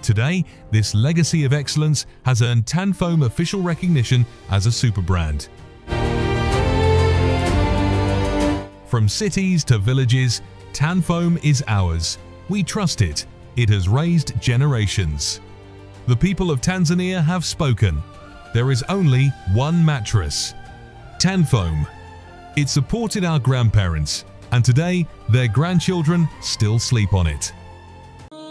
Today, this legacy of excellence has earned Tanfoam official recognition as a super brand. From cities to villages, Tanfoam is ours. We trust it. It has raised generations. The people of Tanzania have spoken. There is only one mattress, Tanfoam. It supported our grandparents, and today their grandchildren still sleep on it.